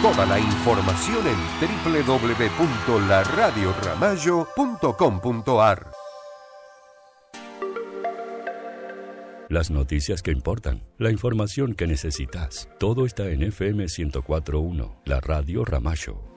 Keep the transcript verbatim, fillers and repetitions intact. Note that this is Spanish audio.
Toda la información en doble u doble u doble u punto la radio ramallo punto com punto a r. Las noticias que importan, la información que necesitas, todo está en F M ciento cuatro punto uno, la radio Ramallo.